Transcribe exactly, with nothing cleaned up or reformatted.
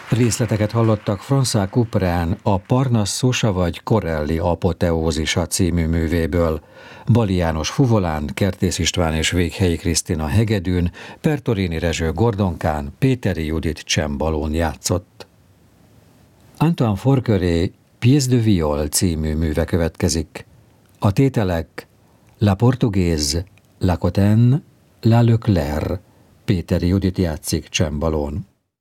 Részleteket hallottak François Couperin a Parnasszusa vagy Corelli apoteózisa című művéből. Bali János fuvolán, Kertész István és Véghelyi Krisztina hegedűn, Pertorini Rezső gordonkán, Péteri Judit csembalón játszott. Antoine Forqueré Pièce de Viol című műve következik. A tételek La Portugaise, La Cotten, La Leclerc. Péteri Judit játszik csembalón.